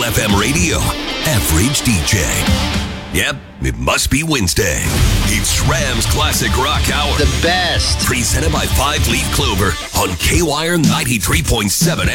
FM radio. Average DJ. Yep, it must be Wednesday. It's Rams Classic Rock Hour. The best. Presented by 5 Leaf Clover on K-Wire 93.7